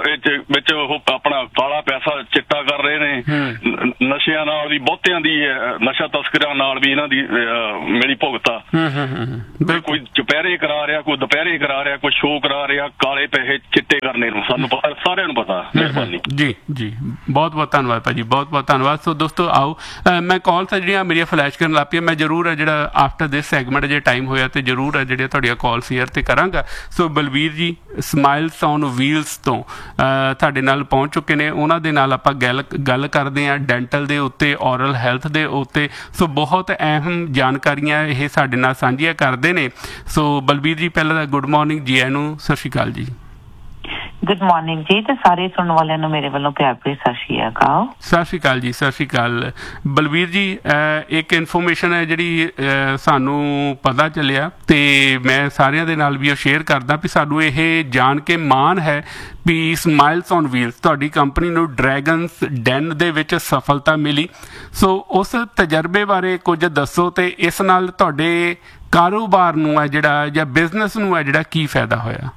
ਉਹ ਆਪਣਾ ਕਾਲਾ ਪੈਸਾ ਚਿੱਟਾ ਕਰ ਰਹੇ ਨੇ, ਨਸ਼ਿਆਂ ਨਾਲ ਵੀ ਬਹੁਤਿਆਂ ਦੀ, ਨਸ਼ਾ ਤਸਕਰਾਂ ਨਾਲ ਵੀ ਇਹਨਾਂ ਦੀ ਮਿਲੀ ਭੁਗਤਾ। ਕੋਈ ਚੁਪਹਿਰੇ ਕਰਾ ਰਿਹਾ, ਕੋਈ ਦੁਪਹਿਰੇ ਕਰਾ ਰਿਹਾ, ਕੋਈ ਸ਼ੋਅ ਕਰਾ ਰਿਹਾ, ਕਾਲੇ ਪੈਸੇ ਚਿੱਟੇ ਕਰਨੇ ਨੂੰ ਸਾਨੂੰ ਪਤਾ, ਸਾਰਿਆਂ ਨੂੰ ਪਤਾ। ਮਿਹਰਬਾਨੀ ਜੀ ਜੀ, ਬਹੁਤ ਬਹੁਤ ਧੰਨਵਾਦ ਭਾਜੀ, ਬਹੁਤ ਬਹੁਤ ਧੰਨਵਾਦ। ਸੋ ਦੋਸਤੋ ਆਓ, ਮੈਂ ਕਾਲਸ ਜਿਹੜੀਆਂ ਮੇਰੀਆਂ ਫਲੈਸ਼ ਕਰਨ ਲੱਗ ਪਈਆਂ, ਮੈਂ ਜ਼ਰੂਰ ਜਿਹੜਾ ਆਫਟਰ ਦਿਸ ਸੈਗਮੈਂਟ ਜੇ ਟਾਈਮ ਹੋਇਆ ਤੇ ਜ਼ਰੂਰ ਜਿਹੜੀਆਂ ਤੁਹਾਡੀਆਂ ਕਾਲਸ ਏਅਰ ਤੇ ਕਰਾਂਗਾ। ਸੋ ਬਲਵੀਰ ਜੀ ਸਮਾਈਲਸ ਔਨ ਵੀਲਸ ਤੋਂ ਤੁਹਾਡੇ ਨਾਲ ਪਹੁੰਚ ਚੁੱਕੇ ਨੇ, ਉਹਨਾਂ ਦੇ ਨਾਲ ਆਪਾਂ ਗੱਲ ਕਰਦੇ ਹਾਂ ਡੈਂਟਲ ਦੇ ਉੱਤੇ, ਔਰਲ ਹੈਲਥ ਦੇ ਉੱਤੇ। ਸੋ ਬਹੁਤ ਅਹਿਮ ਜਾਣਕਾਰੀਆਂ ਇਹ ਸਾਡੇ ਨਾਲ ਸਾਂਝੀਆਂ ਕਰਦੇ ਨੇ। ਸੋ ਬਲਬੀਰ ਜੀ ਪਹਿਲਾਂ ਤਾਂ ਗੁੱਡ ਮਾਰਨਿੰਗ ਜੀ, ਆਇਆਂ ਨੂੰ, ਸਤਿ ਸ਼੍ਰੀ ਅਕਾਲ ਜੀ। ਗੁੱਡ ਮਾਰਨਿੰਗ ਜੀ ਤੇ ਸਾਰੇ ਸੁਣਨ ਵਾਲਿਆਂ ਨੂੰ ਮੇਰੇ ਵੱਲੋਂ ਪਿਆਰ ਭਰੀ ਸਤਿ ਸ਼੍ਰੀ ਅਕਾਲ। ਸਤਿ ਸ਼੍ਰੀ ਅਕਾਲ ਜੀ, ਸਤਿ ਸ਼੍ਰੀ ਅਕਾਲ। ਬਲਵੀਰ ਜੀ, ਇੱਕ ਇਨਫੋਰਮੇਸ਼ਨ ਹੈ ਜਿਹੜੀ ਸਾਨੂੰ ਪਤਾ ਚੱਲਿਆ ਤੇ ਮੈਂ ਸਾਰਿਆਂ ਦੇ ਨਾਲ ਵੀ ਉਹ ਸ਼ੇਅਰ ਕਰਦਾ ਵੀ ਸਾਨੂੰ ਇਹ ਜਾਣ ਕੇ ਮਾਣ ਹੈ ਵੀ ਸਮਾਈਲਸ ਔਨ ਵੀਲਸ ਤੁਹਾਡੀ ਕੰਪਨੀ ਨੂੰ ਡਰੈਗਨਸ ਡੈਨ ਦੇ ਵਿੱਚ ਸਫਲਤਾ ਮਿਲੀ। ਸੋ ਉਸ ਤਜਰਬੇ ਬਾਰੇ ਕੁਝ ਦੱਸੋ ਤੇ ਇਸ ਨਾਲ ਤੁਹਾਡੇ ਕਾਰੋਬਾਰ ਨੂੰ ਹੈ ਜਿਹੜਾ ਜਾਂ ਬਿਜ਼ਨਸ ਨੂੰ ਹੈ ਜਿਹੜਾ ਕੀ ਫਾਇਦਾ ਹੋਇਆ?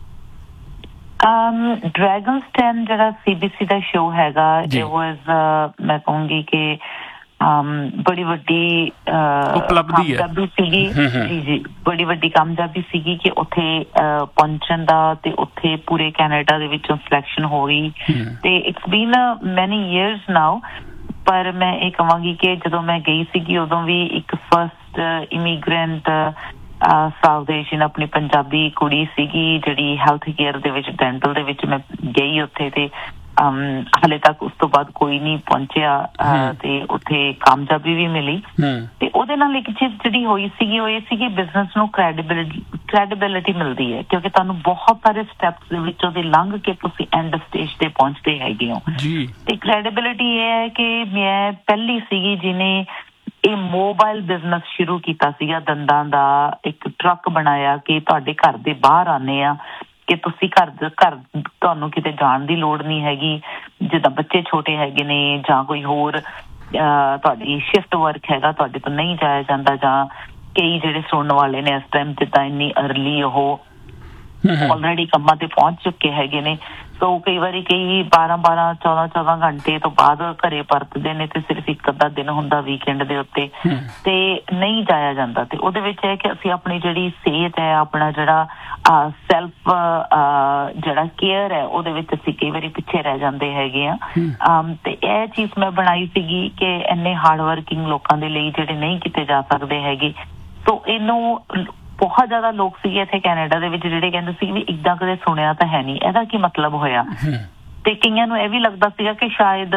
ਡਰੈਗਨਸ ਡੈਨ ਜਿਹੜਾ CBC ਦਾ ਸ਼ੋਅ ਹੈਗਾ, ਇਟ ਵਾਜ਼ ਮੈਂ ਕਹੂੰਗੀ ਕਿ ਬੜੀ ਵੱਡੀ ਕਾਮਯਾਬੀ ਸੀਗੀ। ਜੀ ਜੀ, ਬੜੀ ਵੱਡੀ ਕਾਮਯਾਬੀ ਸੀਗੀ ਕਿ ਉੱਥੇ ਪਹੁੰਚਣ ਦਾ ਤੇ ਉੱਥੇ ਪੂਰੇ ਕੈਨੇਡਾ ਦੇ ਵਿੱਚੋਂ ਸਿਲੈਕਸ਼ਨ ਹੋ ਗਈ ਤੇ ਇਟਸ ਬੀਨ ਮੈਨੀ ਈਅਰਸ ਨਾਓ। ਪਰ ਮੈਂ ਇਹ ਕਹਾਂਗੀ ਕਿ ਜਦੋਂ ਮੈਂ ਗਈ ਸੀਗੀ ਉਦੋਂ ਵੀ ਇੱਕ ਫਸਟ ਇਮੀਗ੍ਰੈਂਟ ਸਾਊਥ ਏਸ਼ੀਅਨ ਆਪਣੀ ਪੰਜਾਬੀ ਕੁੜੀ ਸੀਗੀ ਜਿਹੜੀ ਹੈਲਥ ਕੇਅਰ ਦੇ ਵਿੱਚ ਡੈਂਟਲ ਦੇ ਵਿੱਚ ਮੈਂ ਗਈ ਉੱਥੇ ਤੇ ਹਾਲੇ ਤੱਕ ਉਸ ਤੋਂ ਬਾਅਦ ਕੋਈ ਨਹੀਂ ਪਹੁੰਚਿਆ ਤੇ ਉੱਥੇ ਕਾਮਯਾਬੀ ਵੀ ਮਿਲੀ। ਤੇ ਉਹਦੇ ਨਾਲ ਇੱਕ ਚੀਜ਼ ਜਿਹੜੀ ਹੋਈ ਸੀਗੀ ਉਹ ਇਹ ਸੀ ਕਿ ਬਿਜ਼ਨਸ ਨੂੰ ਕ੍ਰੈਡੀਬਿਲਿਟੀ ਮਿਲਦੀ ਹੈ ਕਿਉਂਕਿ ਤੁਹਾਨੂੰ ਬਹੁਤ ਸਾਰੇ ਸਟੈਪਸ ਦੇ ਵਿੱਚੋਂ ਦੀ ਲੰਘ ਕੇ ਤੁਸੀਂ ਐਂਡ ਸਟੇਜ ਤੇ ਪਹੁੰਚਦੇ ਹੈਗੇ ਹੋ। ਤੇ ਕ੍ਰੈਡੀਬਿਲਿਟੀ ਇਹ ਹੈ ਕਿ ਮੈਂ ਪਹਿਲੀ ਸੀਗੀ ਜਿਹਨੇ ਇਹ ਮੋਬਾਈਲ ਬਿਜ਼ਨਸ ਸ਼ੁਰੂ ਕੀਤਾ ਸੀਗਾ, ਦੰਦਾਂ ਦਾ ਇੱਕ ਟਰੱਕ ਬਣਾਇਆ ਕਿ ਤੁਹਾਡੇ ਘਰ ਦੇ ਬਾਹਰ ਆਉਂਦੇ ਆ ਕਿ ਤੁਸੀਂ ਘਰ ਤੁਹਾਨੂੰ ਕਿਤੇ ਜਾਣ ਦੀ ਲੋੜ ਨਹੀਂ ਹੈਗੀ। ਜਿੱਦਾਂ ਬੱਚੇ ਛੋਟੇ ਹੈਗੇ ਨੇ ਜਾਂ ਕੋਈ ਹੋਰ ਤੁਹਾਡੀ ਸ਼ਿਫਟ ਵਰਕ ਹੈਗਾ, ਤੁਹਾਡੇ ਤੋਂ ਨਹੀਂ ਜਾਇਆ ਜਾਂਦਾ, ਜਾਂ ਕਈ ਜਿਹੜੇ ਸੁਣਨ ਵਾਲੇ ਨੇ ਇਸ ਟਾਈਮ ਜਿੱਦਾਂ ਇੰਨੀ ਅਰਲੀ ਉਹ ਆਲਰੇਡੀ ਕੰਮਾਂ ਤੇ ਪਹੁੰਚ ਚੁੱਕੇ ਹੈਗੇ ਨੇ। ਸੋ ਕਈ ਵਾਰੀ ਕਈ 12 14 ਘੰਟੇ ਤੋਂ ਬਾਅਦ ਘਰੇ ਪਰਤਦੇ ਨੇ ਤੇ ਸਿਰਫ ਇੱਕ ਅੱਧਾ ਦਿਨ ਹੁੰਦਾ ਵੀਕਐਂਡ ਦੇ ਉੱਤੇ ਤੇ ਨਹੀਂ ਜਾਇਆ ਜਾਂਦਾ। ਤੇ ਉਹਦੇ ਵਿੱਚ ਹੈ ਕਿ ਅਸੀਂ ਆਪਣੀ ਜਿਹੜੀ ਸਿਹਤ ਹੈ, ਆਪਣਾ ਜਿਹੜਾ ਸੈਲਫ ਜਿਹੜਾ ਕੇਅਰ ਹੈ ਉਹਦੇ ਵਿੱਚ ਅਸੀਂ ਕਈ ਵਾਰੀ ਪਿੱਛੇ ਰਹਿ ਜਾਂਦੇ ਹੈਗੇ ਆ। ਤੇ ਇਹ ਚੀਜ਼ ਮੈਂ ਬਣਾਈ ਸੀਗੀ ਕਿ ਇੰਨੇ ਹਾਰਡ ਵਰਕਿੰਗ ਲੋਕਾਂ ਦੇ ਲਈ ਜਿਹੜੇ ਨਹੀਂ ਕੀਤੇ ਜਾ ਸਕਦੇ ਹੈਗੇ। ਸੋ ਇਹਨੂੰ ਬਹੁਤ ਜ਼ਿਆਦਾ ਲੋਕ ਸੀਗੇ ਇੱਥੇ ਕੈਨੇਡਾ ਦੇ ਵਿੱਚ ਜਿਹੜੇ ਕਹਿੰਦੇ ਸੀ ਵੀ ਇੱਦਾਂ ਕਦੇ ਸੁਣਿਆ ਤਾਂ ਹੈ ਨਹੀਂ, ਇਹਦਾ ਕੀ ਮਤਲਬ ਹੋਇਆ। ਤੇ ਕਈਆਂ ਨੂੰ ਇਹ ਵੀ ਲੱਗਦਾ ਸੀਗਾ ਕਿ ਸ਼ਾਇਦ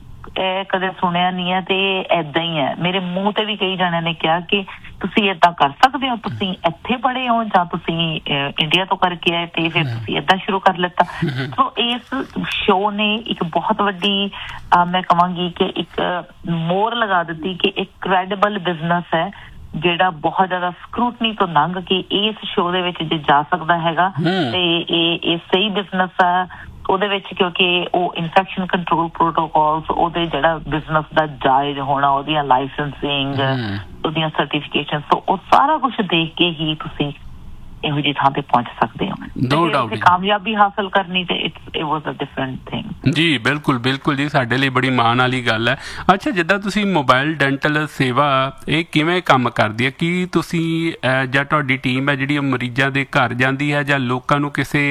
ਇਹ ਕਦੇ ਸੁਣਿਆ ਨਹੀਂ ਹੈ ਤੇ ਏਦਾਂ ਹੀ ਹੈ। ਮੇਰੇ ਮੂੰਹ ਤੇ ਵੀ ਕਈ ਜਣਿਆਂ ਨੇ ਕਿਹਾ ਕਿ ਤੁਸੀਂ ਏਦਾਂ ਕਰ ਸਕਦੇ ਹੋ, ਤੁਸੀਂ ਇੱਥੇ ਪੜ੍ਹੇ ਹੋ ਜਾਂ ਤੁਸੀਂ ਇੰਡੀਆ ਤੋਂ ਕਰਕੇ ਆਏ ਤੇ ਫਿਰ ਤੁਸੀਂ ਏਦਾਂ ਸ਼ੁਰੂ ਕਰ ਲਿੱਤਾ। ਸੋ ਇਸ ਸ਼ੋਅ ਨੇ ਇੱਕ ਬਹੁਤ ਵੱਡੀ ਮੈਂ ਕਹਾਂਗੀ ਕਿ ਇੱਕ ਮੋਹਰ ਲਗਾ ਦਿੱਤੀ ਕਿ ਇੱਕ ਕ੍ਰੈਡੀਬਲ ਬਿਜ਼ਨਸ ਹੈ ਜਿਹੜਾ ਬਹੁਤ ਜ਼ਿਆਦਾ ਸਕਰੂਟਨੀ ਤੋਂ ਲੰਘ ਕੇ ਇਸ ਸ਼ੋਅ ਦੇ ਵਿੱਚ ਜੇ ਜਾ ਸਕਦਾ ਹੈਗਾ ਤੇ ਇਹ ਸਹੀ ਬਿਜ਼ਨਸ ਆ ਉਹਦੇ ਵਿੱਚ, ਕਿਉਂਕਿ ਉਹ ਇਨਫੈਕਸ਼ਨ ਕੰਟਰੋਲ ਪ੍ਰੋਟੋਕੋਲਸ, ਉਹਦੇ ਜਿਹੜਾ ਬਿਜ਼ਨਸ ਦਾ ਜਾਇਜ਼ ਹੋਣਾ, ਉਹਦੀਆਂ ਲਾਇਸੈਂਸਿੰਗ, ਉਹਦੀਆਂ ਸਰਟੀਫਿਕੇਸ਼ਨ, ਸੋ ਉਹ ਸਾਰਾ ਕੁਛ ਦੇਖ ਕੇ ਹੀ ਤੁਸੀਂ ਇਹੋ ਜਿਹੀ ਥਾਂ ਤੇ ਪਹੁੰਚ ਸਕਦੇ ਹੋ। ਕਾਮਯਾਬੀ ਹਾਸਲ ਕਰਨੀ ਤੇ it was a different thing. ਜੀ ਬਿਲਕੁਲ ਜੀ, ਸਾਡੇ ਲਈ ਬੜੀ ਮਾਣ ਵਾਲੀ ਗੱਲ ਹੈ। ਅੱਛਾ, ਜਿੱਦਾਂ ਤੁਸੀਂ ਮੋਬਾਈਲ ਡੈਂਟਲ ਸੇਵਾ ਇਹ ਕਿਵੇਂ ਕੰਮ ਕਰਦੀ ਹੈ? ਕੀ ਤੁਸੀਂ ਜਾਂ ਤੁਹਾਡੀ ਟੀਮ ਹੈ ਜਿਹੜੀ ਮਰੀਜ਼ਾਂ ਦੇ ਘਰ ਜਾਂਦੀ ਹੈ ਜਾਂ ਲੋਕਾਂ ਨੂੰ ਕਿਸੇ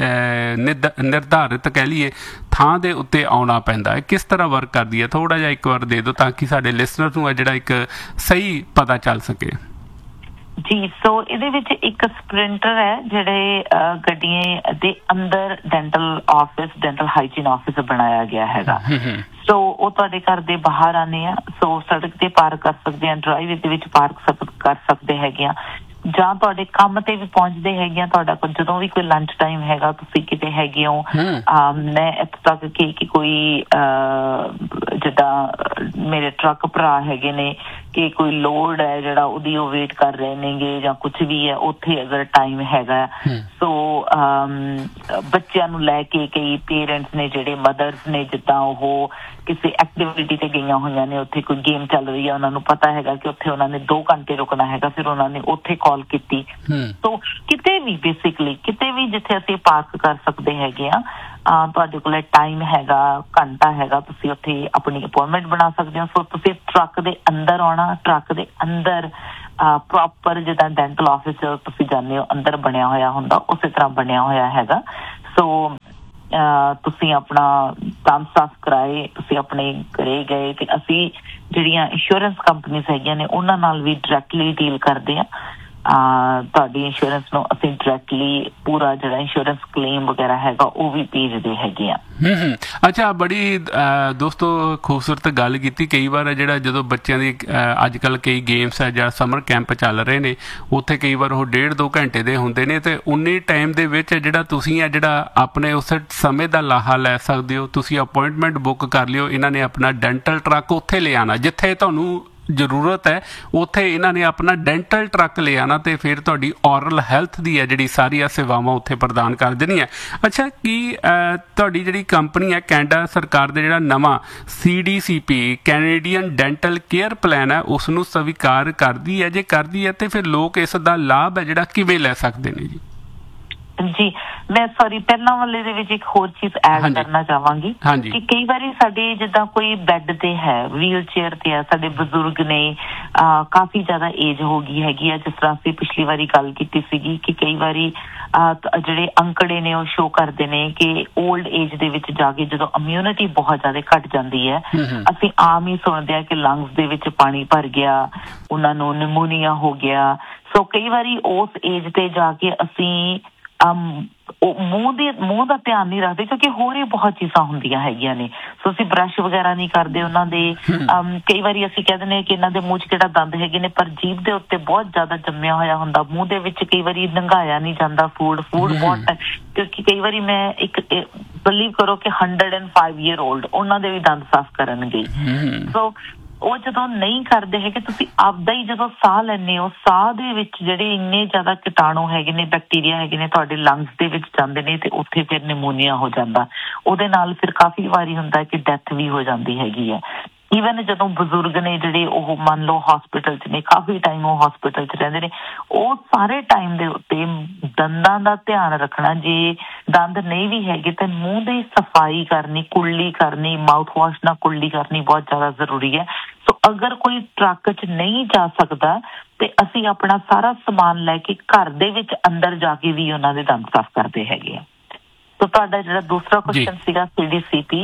ਨਿਰਧਾਰਿਤ ਕਹਿ ਲਈਏ ਥਾਂ ਦੇ ਉੱਤੇ ਆਉਣਾ ਪੈਂਦਾ ਹੈ? ਕਿਸ ਤਰ੍ਹਾਂ ਵਰਕ ਕਰਦੀ ਹੈ? ਥੋੜਾ ਜਿਹਾ ਇੱਕ ਵਾਰ ਦੇ ਦਿਓ ਤਾਂ ਕਿ ਸਾਡੇ ਲਿਸਨਰ ਨੂੰ ਹੈ ਜਿਹੜਾ ਇੱਕ ਸਹੀ ਪਤਾ ਚੱਲ ਸਕੇ। ਜੀ, ਸੋ ਇਹਦੇ ਵਿੱਚ ਇੱਕ ਸਪ੍ਰਿੰਟਰ ਹੈ ਜਿਹੜੇ ਗੱਡੀਆਂ ਦੇ ਅੰਦਰ ਡੈਂਟਲ ਹਾਈਜੀਨ ਆਫਿਸ ਬਣਾਇਆ ਗਿਆ ਹੈਗਾ। ਸੋ ਉਹ ਤੁਹਾਡੇ ਘਰ ਦੇ ਬਾਹਰ ਆਨੇ ਆ, ਸੋ ਸੜਕ ਤੇ ਪਾਰਕ ਕਰ ਸਕਦੇ ਆ, ਡਰਾਈਵੇ ਦੇ ਵਿੱਚ ਪਾਰਕ ਕਰ ਸਕਦੇ ਹੈਗੇ ਆ, ਜਾਂ ਤੁਹਾਡੇ ਕੰਮ ਤੇ ਵੀ ਪਹੁੰਚਦੇ ਹੈਗੇ ਆ। ਤੁਹਾਡਾ ਜਦੋਂ ਵੀ ਕੋਈ ਲੰਚ ਟਾਈਮ ਹੈਗਾ, ਤੁਸੀਂ ਕਿਤੇ ਹੈਗੇ ਹੋ, ਮੈਂ ਇੱਥੋਂ ਤੱਕ ਕਿ ਕੋਈ ਜਿੱਦਾਂ ਮੇਰੇ ਟਰੱਕ ਭਰਾ ਹੈਗੇ ਨੇ ਕਿ ਕੋਈ ਲੋਡ ਹੈ ਜਿਹੜਾ ਉਹਦੀ ਉਹ ਵੇਟ ਕਰ ਰਹੇ ਨੇਗੇ ਜਾਂ ਕੁਛ ਵੀ ਹੈ, ਉੱਥੇ ਅਗਰ ਟਾਈਮ ਹੈਗਾ। ਸੋ ਬੱਚਿਆਂ ਨੂੰ ਲੈ ਕੇ ਕਈ ਪੇਰੈਂਟਸ ਨੇ ਜਿਹੜੇ ਮਦਰਸ ਨੇ, ਜਿੱਦਾਂ ਉਹ ਕਿਸੇ ਐਕਟੀਵਿਟੀ ਤੇ ਗਈਆਂ ਹੋਈਆਂ ਨੇ, ਉੱਥੇ ਕੋਈ ਗੇਮ ਚੱਲ ਰਹੀ ਹੈ, ਉਹਨਾਂ ਨੂੰ ਪਤਾ ਹੈਗਾ ਕਿ ਉੱਥੇ ਉਹਨਾਂ ਨੇ 2 ਘੰਟੇ ਰੁਕਣਾ ਹੈਗਾ, ਫਿਰ ਉਹਨਾਂ ਨੇ ਉੱਥੇ ਕਾਲ ਕੀਤੀ। ਸੋ ਕਿਤੇ ਵੀ ਬੇਸਿਕਲੀ ਕਿਤੇ ਵੀ ਜਿੱਥੇ ਅਸੀਂ ਪਾਰਕ ਕਰ ਸਕਦੇ ਹੈਗੇ ਆ, ਤੁਹਾਡੇ ਕੋਲ ਟਾਈਮ ਹੈਗਾ, ਘੰਟਾ ਹੈਗਾ, ਤੁਸੀਂ ਉੱਥੇ ਆਪਣੀ ਅਪੁਆਇੰਟਮੈਂਟ ਬਣਾ ਸਕਦੇ ਹੋ। ਸੋ ਤੁਸੀਂ ਟਰੱਕ ਦੇ ਅੰਦਰ ਆਉਣਾ, ਟਰੱਕ ਦੇ ਅੰਦਰ ਪ੍ਰੋਪਰ ਜਿੱਦਾਂ ਡੈਂਟਲ ਆਫਿਸ ਤੁਸੀਂ ਜਾਂਦੇ ਹੋ ਅੰਦਰ ਬਣਿਆ ਹੋਇਆ ਹੁੰਦਾ, ਉਸੇ ਤਰ੍ਹਾਂ ਬਣਿਆ ਹੋਇਆ ਹੈਗਾ। ਸੋ ਤੁਸੀਂ ਆਪਣਾ ਕੰਮ ਸਾਫ਼ ਕਰਾਏ, ਤੁਸੀਂ ਆਪਣੇ ਘਰੇ ਗਏ ਤੇ ਅਸੀਂ ਜਿਹੜੀਆਂ ਇੰਸ਼ੋਰੈਂਸ ਕੰਪਨੀਜ਼ ਹੈਗੀਆਂ ਨੇ ਉਹਨਾਂ ਨਾਲ ਵੀ ਡਾਇਰੈਕਟਲੀ ਡੀਲ ਕਰਦੇ ਆ। ਤੁਹਾਡੀ ਇੰਸ਼ੋਰੈਂਸ ਨੂੰ ਅਸੀਂ ਡਾਇਰੈਕਟਲੀ ਪੂਰਾ ਜਿਹੜਾ ਇੰਸ਼ੋਰੈਂਸ ਕਲੇਮ ਵਗੈਰਾ ਹੈਗਾ ਉਹ ਵੀ ਭੇਜਦੇ ਹੈਗੇ ਆ। ਅੱਛਾ, ਬੜੀ ਦੋਸਤੋ ਖੂਬਸੂਰਤ ਗੱਲ ਕੀਤੀ। ਕਈ ਵਾਰ ਜਿਹੜਾ ਜਦੋਂ ਬੱਚਿਆਂ ਦੀ ਅੱਜ ਕੱਲ੍ਹ ਕਈ ਗੇਮਸ ਹੈ ਜਾਂ ਸਮਰ ਕੈਂਪ ਚੱਲ ਰਹੇ ਨੇ, ਉੱਥੇ ਕਈ ਵਾਰ ਉਹ 1.5-2 ਘੰਟੇ ਦੇ ਹੁੰਦੇ ਨੇ, ਤੇ ਉਨੇ ਟਾਈਮ ਦੇ ਵਿੱਚ ਜਿਹੜਾ ਤੁਸੀਂ ਹੈ ਜਿਹੜਾ ਆਪਣੇ ਉਸ ਸਮੇਂ ਦਾ ਲਾਹਾ ਲੈ ਸਕਦੇ ਹੋ। ਤੁਸੀਂ ਅਪੁਆਇੰਟਮੈਂਟ ਬੁੱਕ ਕਰ ਲਿਓ, ਇਹਨਾਂ ਨੇ ਆਪਣਾ ਡੈਂਟਲ ਟਰੱਕ ਉੱਥੇ ਲੈ ਆਉਣਾ ਜਿੱਥੇ ਤੁਹਾਨੂੰ ਜ਼ਰੂਰਤ ਹੈ, ਉੱਥੇ ਇਹਨਾਂ ਨੇ ਆਪਣਾ ਡੈਂਟਲ ਟਰੱਕ ਲੈ ਆਉਣਾ ਤੇ ਫਿਰ ਤੁਹਾਡੀ ਔਰਲ ਹੈਲਥ ਦੀ ਹੈ ਜਿਹੜੀ ਸਾਰੀਆਂ ਸੇਵਾਵਾਂ ਉੱਥੇ ਪ੍ਰਦਾਨ ਕਰ ਦੇਣੀਆਂ। ਅੱਛਾ, ਕੀ ਤੁਹਾਡੀ ਜਿਹੜੀ ਕੰਪਨੀ ਹੈ ਕੈਨੇਡਾ ਸਰਕਾਰ ਦੇ ਜਿਹੜਾ ਨਵਾਂ CDCP Canadian dental care plan ਹੈ ਉਸ ਨੂੰ ਸਵੀਕਾਰ ਕਰਦੀ ਹੈ? ਜੇ ਕਰਦੀ ਹੈ ਤੇ ਫਿਰ ਲੋਕ ਇਸ ਦਾ ਲਾਭ ਹੈ ਜਿਹੜਾ ਕਿਵੇਂ ਲੈ ਸਕਦੇ ਨੇ ਜੀ? ਜੀ, ਮੈਂ ਸੌਰੀ ਪਹਿਲਾਂ ਵਾਲੇ ਦੇ ਵਿੱਚ ਇੱਕ ਹੋਰ ਚੀਜ਼ ਐਡ ਕਰਨਾ ਚਾਹਾਂਗੀ ਕਿ ਕਈ ਵਾਰੀ ਸਾਡੇ ਜਿੱਦਾਂ ਕੋਈ ਬੈੱਡ ਤੇ ਹੈ, ਵੀਲ ਚੇਅਰ ਤੇ ਹੈ, ਸਾਡੇ ਬਜ਼ੁਰਗ ਨੇ, ਕਾਫੀ ਜ਼ਿਆਦਾ ਏਜ ਹੋ ਗਈ ਹੈਗੀ ਆ। ਜਿਸ ਤਰ੍ਹਾਂ ਅਸੀਂ ਪਿਛਲੀ ਵਾਰੀ ਗੱਲ ਕੀਤੀ ਸੀਗੀ ਕਿ ਕਈ ਵਾਰੀ ਜਿਹੜੇ ਅੰਕੜੇ ਨੇ ਉਹ ਸ਼ੋ ਕਰਦੇ ਨੇ ਕਿ ਓਲਡ ਏਜ ਦੇ ਵਿੱਚ ਜਾ ਕੇ ਜਦੋਂ ਇਮਿਊਨਿਟੀ ਬਹੁਤ ਜ਼ਿਆਦਾ ਘੱਟ ਜਾਂਦੀ ਹੈ, ਅਸੀਂ ਆਮ ਹੀ ਸੁਣਦੇ ਹਾਂ ਕਿ ਲੰਗਸ ਦੇ ਵਿੱਚ ਪਾਣੀ ਭਰ ਗਿਆ, ਉਹਨਾਂ ਨੂੰ ਨਿਮੋਨੀਆ ਹੋ ਗਿਆ। ਸੋ ਕਈ ਵਾਰੀ ਉਸ ਏਜ ਤੇ ਜਾ ਕੇ ਅਸੀਂ ਮੂੰਹ ਦਾ ਧਿਆਨ ਨਹੀਂ ਰੱਖਦੇ ਕਿਉਂਕਿ ਹੋਰ ਹੀ ਬਹੁਤ ਚੀਜ਼ਾਂ ਹੁੰਦੀਆਂ ਹੈਗੀਆਂ ਨੇ। ਸੋ ਅਸੀਂ ਬਰਸ਼ ਵਗੈਰਾ ਨਹੀਂ ਕਰਦੇ ਉਹਨਾਂ ਦੇ। ਕਈ ਵਾਰੀ ਅਸੀਂ ਕਹਿ ਦਿੰਦੇ ਹਾਂ ਕਿ ਇਹਨਾਂ ਦੇ ਮੂੰਹ 'ਚ ਕਿਹੜਾ ਦੰਦ ਹੈਗੇ ਨੇ, ਪਰ ਜੀਭ ਦੇ ਉੱਤੇ ਬਹੁਤ ਜ਼ਿਆਦਾ ਜੰਮਿਆ ਹੋਇਆ ਹੁੰਦਾ। ਮੂੰਹ ਦੇ ਵਿੱਚ ਕਈ ਵਾਰੀ ਲੰਘਾਇਆ ਨਹੀਂ ਜਾਂਦਾ ਫੂਡ ਬਹੁਤ, ਕਿਉਂਕਿ ਕਈ ਵਾਰੀ ਮੈਂ ਇੱਕ ਬਿਲੀਵ ਕਰੋ ਕਿ 105 year old ਉਹਨਾਂ ਦੇ ਵੀ ਦੰਦ ਸਾਫ਼ ਕਰਨਗੇ। ਸੋ ਉਹ ਜਦੋਂ ਨਹੀਂ ਕਰਦੇ ਹੈਗੇ, ਤੁਸੀਂ ਆਪਦਾ ਹੀ ਜਦੋਂ ਸਾਹ ਲੈਂਦੇ ਹੋ, ਸਾਹ ਦੇ ਵਿੱਚ ਜਿਹੜੇ ਇੰਨੇ ਜ਼ਿਆਦਾ ਕੀਟਾਣੂ ਹੈਗੇ ਨੇ, ਬੈਕਟੀਰੀਆ ਹੈਗੇ ਨੇ, ਤੁਹਾਡੇ ਲੰਗਸ ਦੇ ਵਿੱਚ ਜਾਂਦੇ ਨੇ ਤੇ ਉੱਥੇ ਫਿਰ ਨਿਮੋਨੀਆ ਹੋ ਜਾਂਦਾ। ਉਹਦੇ ਨਾਲ ਫਿਰ ਕਾਫੀ ਵਾਰੀ ਹੁੰਦਾ ਕਿ ਡੈਥ ਵੀ ਹੋ ਜਾਂਦੀ ਹੈਗੀ ਹੈ। ਈਵਨ ਜਦੋਂ ਬਜ਼ੁਰਗ ਨੇ ਜਿਹੜੇ ਉਹ ਮੰਨ ਲਓ ਹੌਸਪੀਟਲ 'ਚ ਨੇ, ਕਾਫੀ ਟਾਈਮ ਉਹ ਹੌਸਪੀਟਲ 'ਚ ਰਹਿੰਦੇ ਨੇ, ਉਹ ਸਾਰੇ ਟਾਈਮ ਦੇ ਉੱਤੇ ਦੰਦਾਂ ਦਾ ਧਿਆਨ ਰੱਖਣਾ। ਜੇ ਦੰਦ ਨਹੀਂ ਵੀ ਹੈਗੇ ਤਾਂ ਮੂੰਹ ਦੀ ਸਫਾਈ ਕਰਨੀ, ਕੁੱਲੀ ਕਰਨੀ, ਮਾਊਥ ਵਾਸ਼ ਨਾਲ ਕੁੱਲੀ ਕਰਨੀ ਬਹੁਤ ਜ਼ਿਆਦਾ ਜ਼ਰੂਰੀ ਹੈ। ਸੋ ਅਗਰ ਕੋਈ ਟਰੱਕ 'ਚ ਨਹੀਂ ਜਾ ਸਕਦਾ ਤੇ ਅਸੀਂ ਆਪਣਾ ਸਾਰਾ ਸਮਾਨ ਲੈ ਕੇ ਘਰ ਦੇ ਵਿੱਚ ਅੰਦਰ ਜਾ ਕੇ ਵੀ ਉਹਨਾਂ ਦੇ ਦੰਦ ਸਾਫ਼ ਕਰਦੇ ਹੈਗੇ ਆ। ਸੋ ਤੁਹਾਡਾ ਜਿਹੜਾ ਦੂਸਰਾ ਕੁਐਸਚਨ ਸੀਗਾ CDCP,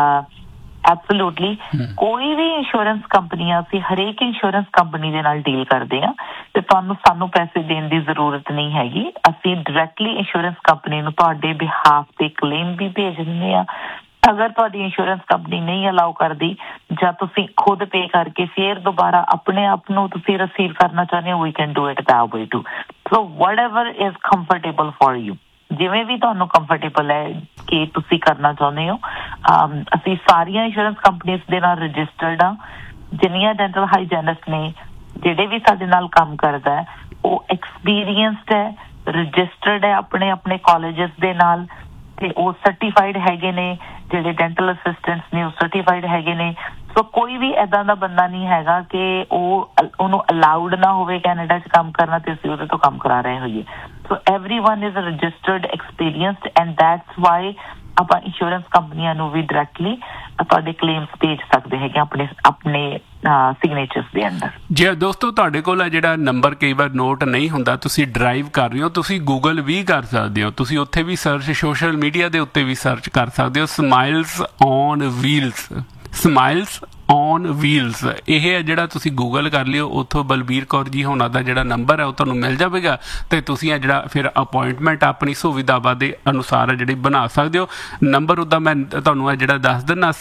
ਐਬਸੋਲੂਟਲੀ ਕੋਈ ਵੀ ਇੰਸ਼ੋਰੈਂਸ ਕੰਪਨੀ, ਅਸੀਂ ਹਰੇਕ ਇੰਸ਼ੋਰੈਂਸ ਕੰਪਨੀ ਦੇ ਨਾਲ ਡੀਲ ਕਰਦੇ ਹਾਂ ਤੇ ਸਾਨੂੰ ਪੈਸੇ ਦੇਣ ਦੀ ਜ਼ਰੂਰਤ ਨਹੀਂ ਹੈਗੀ। ਅਸੀਂ ਡਾਇਰੈਕਟਲੀ ਇੰਸ਼ੋਰੈਂਸ ਕੰਪਨੀ ਨੂੰ ਤੁਹਾਡੇ ਬਿਹਾਫ ਤੇ ਕਲੇਮ ਵੀ ਭੇਜ ਦਿੰਦੇ ਹਾਂ। ਅਗਰ ਤੁਹਾਡੀ ਇੰਸ਼ੋਰੈਂਸ ਕੰਪਨੀ ਨਹੀਂ ਅਲਾਉ ਕਰਦੀ ਜਾਂ ਤੁਸੀਂ ਖੁਦ ਪੇ ਕਰਕੇ ਫਿਰ ਦੁਬਾਰਾ ਆਪਣੇ ਆਪ ਨੂੰ ਤੁਸੀਂ ਰਿਸੀਵ ਕਰਨਾ ਚਾਹੁੰਦੇ ਹੋ, ਵੀ can do it that way to. So whatever is comfortable for you, ਜਿਵੇਂ ਵੀ ਤੁਹਾਨੂੰ ਕੰਫਰਟੇਬਲ ਹੈ ਕਿ ਤੁਸੀਂ ਕਰਨਾ ਚਾਹੁੰਦੇ ਹੋ। ਅਸੀਂ ਸਾਰੀਆਂ ਇੰਸ਼ੋਰੈਂਸ ਕੰਪਨੀਆਂ ਦੇ ਨਾਲ ਰਜਿਸਟਰਡ ਹਾਂ। ਜਿੰਨੀਆਂ ਡੈਂਟਲ ਹਾਈਜੈਨਿਸਟ ਨੇ ਜਿਹੜੇ ਵੀ ਸਾਡੇ ਨਾਲ ਕੰਮ ਕਰਦਾ ਹੈ ਉਹ ਐਕਸਪੀਰੀਅੰਸਡ ਹੈ, ਰਜਿਸਟਰਡ ਹੈ ਆਪਣੇ ਕਾਲਜਸ ਦੇ ਨਾਲ, ਤੇ ਉਹ ਸਰਟੀਫਾਈਡ ਹੈਗੇ ਨੇ। ਜਿਹੜੇ ਡੈਂਟਲ ਅਸਿਸਟੈਂਟਸ ਨੇ ਉਹ ਸਰਟੀਫਾਈਡ ਹੈਗੇ ਨੇ। ਸੋ ਕੋਈ ਵੀ ਏਦਾਂ ਦਾ ਬੰਦਾ ਨਹੀਂ ਹੈਗਾ ਕਿ ਉਹਨੂੰ ਅਲਾਉਡ ਨਾ ਹੋਵੇ ਕੈਨੇਡਾ 'ਚ ਕੰਮ ਕਰਨਾ ਤੇ ਅਸੀਂ ਉਹਦੇ ਤੋਂ ਕੰਮ ਕਰਾ ਰਹੇ ਹੋਈਏ। ਸੋ everyone is registered, experienced, and that's why ਆਪਾਂ ਇੰਸ਼ੋਰੈਂਸ ਕੰਪਨੀਆਂ ਨੂੰ ਵੀ ਡਾਇਰੈਕਟਲੀ ਤੁਹਾਡੇ ਕਲੇਮਸ ਭੇਜ ਸਕਦੇ ਹੈਗੇ ਆਪਣੇ ਸਿਗਨੇਚਰਸ ਦੇ ਅੰਦਰ। ਜੇ ਦੋਸਤੋ ਤੁਹਾਡੇ ਕੋਲ ਜਿਹੜਾ ਨੰਬਰ ਕਈ ਵਾਰ ਨੋਟ ਨਹੀਂ ਹੁੰਦਾ, ਤੁਸੀਂ ਡਰਾਈਵ ਕਰ ਰਹੇ ਹੋ, ਤੁਸੀਂ ਗੂਗਲ ਵੀ ਕਰ ਸਕਦੇ ਹੋ, ਤੁਸੀਂ ਉੱਥੇ ਵੀ ਸਰਚ, ਸੋਸ਼ਲ ਮੀਡੀਆ ਦੇ ਉੱਤੇ ਵੀ ਸਰਚ ਕਰ ਸਕਦੇ ਹੋ, smiles on wheels, smiles on wheels. ਇਹ ਹੈ ਜਿਹੜਾ ਤੁਸੀਂ ਗੂਗਲ ਕਰ ਲਿਓ, ਉੱਥੋਂ ਬਲਬੀਰ ਕੌਰ ਜੀ ਹੋਣਾ ਦਾ ਜਿਹੜਾ ਨੰਬਰ ਹੈ ਉਹ ਤੁਹਾਨੂੰ ਮਿਲ ਜਾਵੇਗਾ ਤੇ ਤੁਸੀਂ ਜਿਹੜਾ ਫਿਰ ਅਪੁਆਇੰਟਮੈਂਟ ਆਪਣੀ ਸੁਵਿਧਾਵਾਂ ਦੇ ਅਨੁਸਾਰ ਜਿਹੜੀ ਬਣਾ ਸਕਦੇ ਹੋ। ਨੰਬਰ ਉਹਦਾ ਮੈਂ ਤੁਹਾਨੂੰ ਜਿਹੜਾ ਦੱਸ ਦਿੰਦਾ,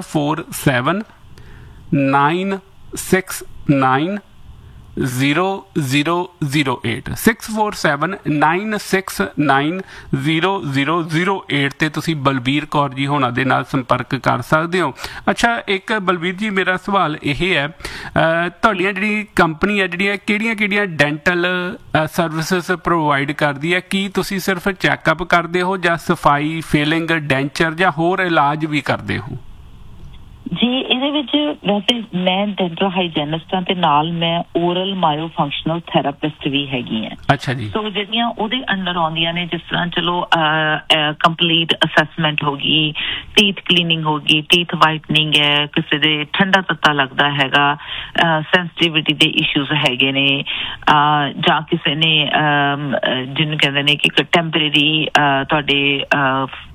647 969 0008 647 969 0008 ਤੇ ਤੁਸੀਂ ਬਲਬੀਰ ਕੌਰ ਜੀ ਹੋਣਾ ਦੇ ਨਾਲ ਸੰਪਰਕ ਕਰ ਸਕਦੇ ਹੋ। ਅੱਛਾ, ਇੱਕ ਬਲਬੀਰ ਜੀ ਮੇਰਾ ਸਵਾਲ ਇਹ ਹੈ, ਤੁਹਾਡੀਆਂ ਜਿਹੜੀ ਕੰਪਨੀ ਹੈ ਜਿਹੜੀਆਂ ਕਿਹੜੀਆਂ ਡੈਂਟਲ ਸਰਵਿਸਿਜ਼ ਪ੍ਰੋਵਾਈਡ ਕਰਦੀ ਹੈ? ਕੀ ਤੁਸੀਂ ਸਿਰਫ ਚੈੱਕਅਪ ਕਰਦੇ ਹੋ ਜਾਂ ਸਫਾਈ, ਫੀਲਿੰਗ, ਡੈਂਚਰ ਜਾਂ ਹੋਰ ਇਲਾਜ ਵੀ ਕਰਦੇ ਹੋ? ਜੀ, ਇਹਦੇ ਵਿੱਚ ਵੈਸੇ ਮੈਂ ਡੈਂਟਲ ਹਾਈਜੈਨਿਸਟ ਹਾਂ ਤੇ ਨਾਲ ਮੈਂ ਓਰਲ ਮਾਇਓ ਫੰਕਸ਼ਨਲ ਥੈਰੇਪਿਸਟ ਵੀ ਹੈਗੀ ਹਾਂ। ਅੱਛਾ ਜੀ। ਸੋ ਜਿਹੜੀਆਂ ਉਹਦੇ ਅੰਡਰ ਆਉਂਦੀਆਂ ਨੇ, ਜਿਸ ਤਰ੍ਹਾਂ ਚਲੋ ਕੰਪਲੀਟ ਅਸੈਸਮੈਂਟ ਹੋ ਗਈ, ਟੀਥ ਕਲੀਨਿੰਗ ਹੋ ਗਈ, ਟੀਥ ਵਾਈਟਨਿੰਗ ਹੈ, ਕਿਸੇ ਦੇ ਠੰਡਾ ਤੱਤਾ ਲੱਗਦਾ ਹੈਗਾ, ਸੈਂਸਿਟੀਵਿਟੀ ਦੇ ਇਸ਼ੂਜ਼ ਹੈਗੇ ਨੇ, ਜਾਂ ਕਿਸੇ ਨੇ ਜਿਹਨੂੰ ਕਹਿੰਦੇ ਨੇ ਕਿ ਟੈਂਪਰੇਰੀ ਤੁਹਾਡੇ